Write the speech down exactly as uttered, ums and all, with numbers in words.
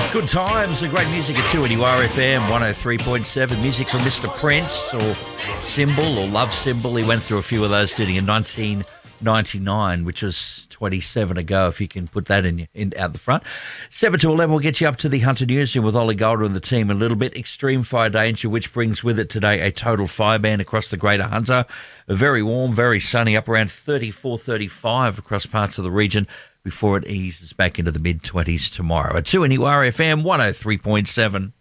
Good times and great music at two N U R F M one oh three point seven. Music from Mister Prince or Symbol or Love Symbol. He went through a few of those, did he, in nineteen ninety-nine, which was twenty-seven ago, if you can put that in, in out the front. seven to eleven will get you up to the Hunter Newsroom with Ollie Golder and the team in a little bit. Extreme fire danger, which brings with it today a total fire ban across the Greater Hunter. Very warm, very sunny, up around thirty-four, thirty-five across parts of the region before it eases back into the mid-twenties tomorrow. At two N U R F M one oh three point seven.